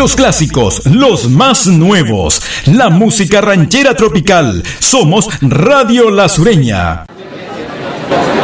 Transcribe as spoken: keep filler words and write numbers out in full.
Los clásicos, los más nuevos. La música ranchera tropical. Somos Radio La Sureña.